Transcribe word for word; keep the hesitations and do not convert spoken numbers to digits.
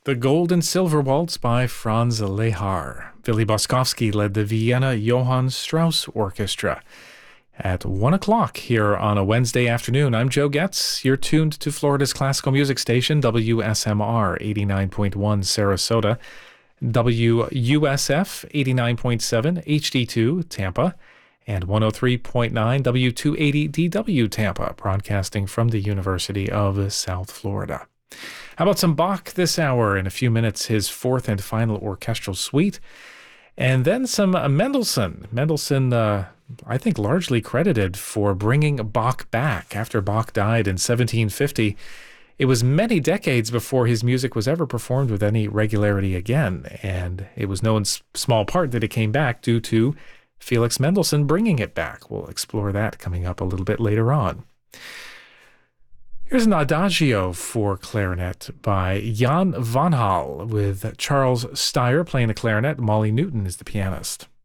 The Gold and Silver Waltz by Franz Lehár. Willy Boskovsky led the Vienna Johann Strauss Orchestra. At one o'clock here on a Wednesday afternoon, I'm Joe Getz. You're tuned to Florida's classical music station, W S M R eighty-nine point one Sarasota, W U S F eighty-nine point seven H D two Tampa, and one oh three point nine W two eighty D W Tampa, broadcasting from the University of South Florida. How about some Bach this hour? In a few minutes, his fourth and final orchestral suite. And then some uh, Mendelssohn. Mendelssohn, uh, I think, largely credited for bringing Bach back after Bach died in seventeen fifty. It was many decades before his music was ever performed with any regularity again, and it was no small part that it came back due to Felix Mendelssohn bringing it back. We'll explore that coming up a little bit later on. Here's an Adagio for clarinet by Jan van Hal, with Charles Steyer playing the clarinet. Molly Newton is the pianist.